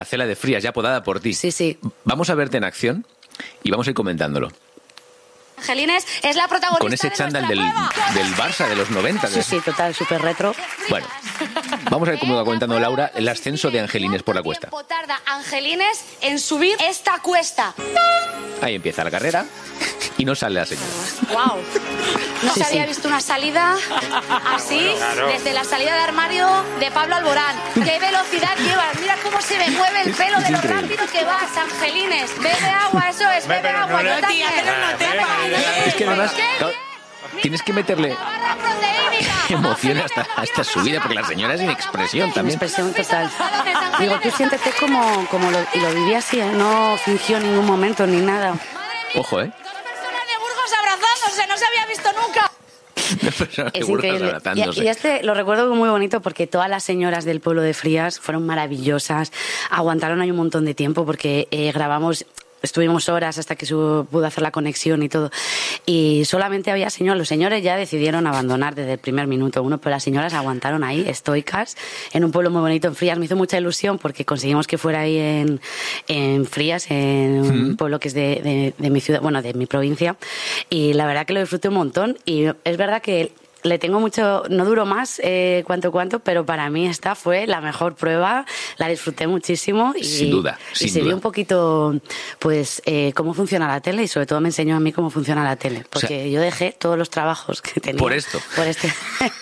Cela de Frías, ya podada por ti. Sí, sí. Vamos a verte en acción y vamos a ir comentándolo. Angelines es la protagonista. Con ese chándal del Barça de los 90. Sí, sí, total, súper retro. Bueno, vamos a ver cómo va comentando Laura el ascenso de Angelines por la cuesta. ¿Cuánto tiempo tarda Angelines en subir esta cuesta? Ahí empieza la carrera y no sale la señora. ¡Wow! No Sí, se había sí. visto una salida así desde la salida de armario de Pablo Alborán. ¡Qué velocidad llevas! Mira cómo se me mueve el pelo de lo increíble. rápido que vas, Angelines. Bebe agua, eso es, bebe agua. Yo también. Es que además, claro, tienes que meterle Barra proteínica. emoción hasta esta subida, porque la señora es sin expresión Una también. expresión total. Balones, Angelines. Digo, tú siéntete como y lo viví así, ¿eh? No fingió en ningún momento ni nada. Ojo, ¿eh? Dos personas de Burgos abrazándose, no se había visto nunca. Es increíble. Y este lo recuerdo muy bonito porque todas las señoras del pueblo de Frías fueron maravillosas. Aguantaron ahí un montón de tiempo porque grabamos. Estuvimos horas hasta que pudo hacer la conexión y todo. Y solamente había señores. Los señores ya decidieron abandonar desde el primer minuto uno, pero las señoras aguantaron ahí, estoicas, en un pueblo muy bonito, en Frías. Me hizo mucha ilusión porque conseguimos que fuera ahí en Frías, en un pueblo que es de mi ciudad, bueno, de mi provincia. Y la verdad que lo disfruté un montón. Y es verdad que le tengo mucho, no duró más cuanto, pero para mí esta fue la mejor prueba, la disfruté muchísimo y, Sin duda, y se vio un poquito pues cómo funciona la tele y sobre todo me enseñó a mí cómo funciona la tele, porque O sea, yo dejé todos los trabajos que tenía. Por esto. Por este.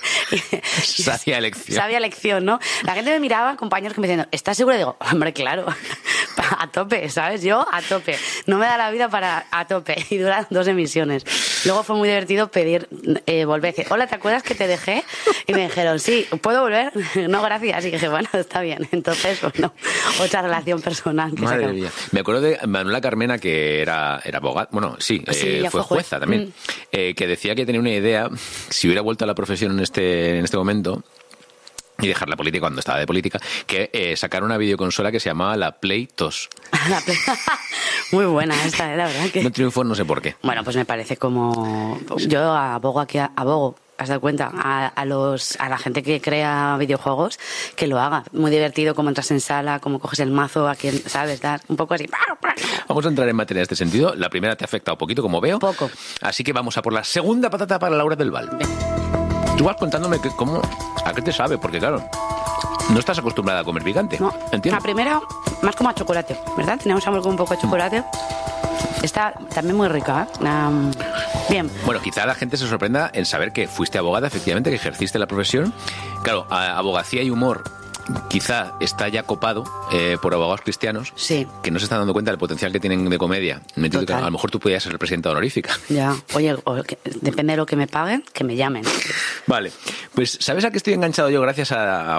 Sabia elección. Sabia elección, ¿no? La gente me miraba, compañeros que me decían, ¿estás seguro? Y digo, hombre, claro, a tope, ¿sabes? Yo a tope. No me da la vida para a tope y duran 2 emisiones. Luego fue muy divertido pedir, volver, decir, hola, ¿te acuerdas que te dejé? Y me dijeron, sí, ¿puedo volver? No, gracias. Y dije, bueno, está bien. Entonces, bueno, otra relación personal. Que Madre se acabó. mía. Me acuerdo de Manuela Carmena, que era abogada, bueno, sí, Sí, ella fue fue juez. jueza también, que decía que tenía una idea, si hubiera vuelto a la profesión en este momento, y dejar la política cuando estaba de política, que sacar una videoconsola que se llamaba la Play 2. Muy buena esta, la verdad que... No triunfó, no sé por qué. Bueno, pues me parece como... Yo abogo, ¿has dado cuenta? A la gente que crea videojuegos, que lo haga. Muy divertido, como entras en sala, como coges el mazo, a quien, ¿sabes? Dar un poco así... Vamos a entrar en materia en este sentido. La primera te ha afectado poquito, como veo. Poco. Así que vamos a por la segunda patata para Laura del Val. Tú vas contándome a qué te sabe, porque claro, no estás acostumbrada a comer picante. No, Entiendo. la primera, más como a chocolate, ¿verdad? Tenemos algo con un poco de chocolate. Está también muy rica, ¿eh? Bien. Bueno, quizá la gente se sorprenda en saber que fuiste abogada, efectivamente, que ejerciste la profesión. Claro, abogacía y humor quizá está ya copado por abogados cristianos, Sí. que no se están dando cuenta del potencial que tienen de comedia. Me entiendo que Total. a lo mejor tú podías ser presidenta honorífica. Ya, oye, depende de lo que me paguen, que me llamen. Vale, pues ¿sabes a qué estoy enganchado yo gracias a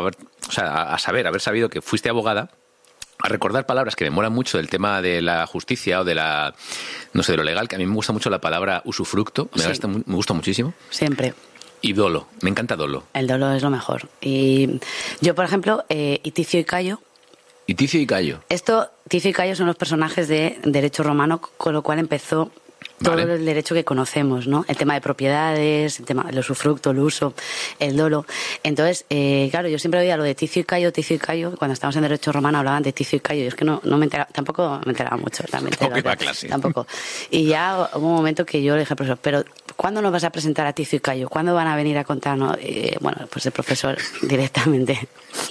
haber sabido que fuiste abogada? A recordar palabras que me molan mucho del tema de la justicia o de de lo legal, que a mí me gusta mucho la palabra usufructo, Sí. me gusta muchísimo. Siempre. Y dolo, me encanta dolo. El dolo es lo mejor. Y yo, por ejemplo, Ticio y Cayo. Y Ticio y Cayo. Ticio y Cayo son los personajes de derecho romano, con lo cual empezó todo Vale. el derecho que conocemos, ¿no? El tema de propiedades, el tema del usufructo, el uso, el dolo. Entonces, claro, yo siempre oía lo de Ticio y Cayo, cuando estábamos en derecho romano hablaban de Ticio y Cayo, y es que no me enteraba, tampoco me enteraba mucho, también. Tampoco iba a clase. Tampoco. Y ya hubo un momento que yo le dije al profesor, pero ¿cuándo nos vas a presentar a Ticio y Cayo? ¿Cuándo van a venir a contarnos? Bueno, pues el profesor directamente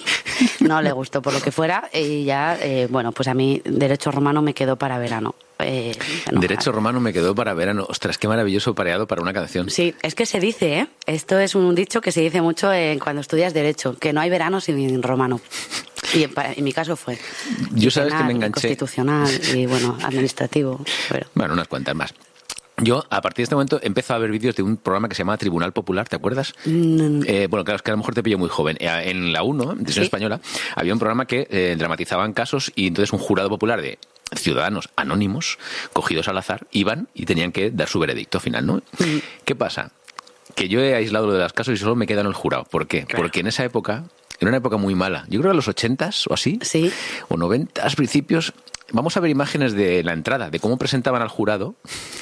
no le gustó por lo que fuera, y ya, bueno, pues a mí derecho romano me quedó para verano. Derecho romano me quedó para verano. Ostras, qué maravilloso pareado para una canción. Sí, es que se dice, ¿eh? Esto es un dicho que se dice mucho cuando estudias Derecho, que no hay verano sin romano. Y en mi caso fue. Yo sabes que me Penal, enganché. Constitucional y, bueno, administrativo. Pero... Bueno, unas cuantas más. Yo, a partir de este momento, empiezo a ver vídeos de un programa que se llama Tribunal Popular, ¿te acuerdas? Bueno, claro, es que a lo mejor te pillo muy joven. En la 1, en Televisión ¿Sí? Española, había un programa que dramatizaban casos y entonces un jurado popular de ciudadanos anónimos, cogidos al azar, iban y tenían que dar su veredicto final, ¿no? ¿Qué pasa? Que yo he aislado lo de los casos y solo me queda en el jurado. ¿Por qué? Claro. Porque en esa época, era una época muy mala. Yo creo que a los 80s o así, Sí. o 90s principios, vamos a ver imágenes de la entrada, de cómo presentaban al jurado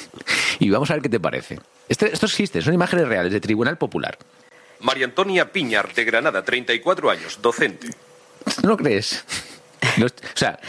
y vamos a ver qué te parece. Esto existe, son imágenes reales de Tribunal Popular. María Antonia Piñar, de Granada, 34 años, docente. ¿No lo crees? O sea,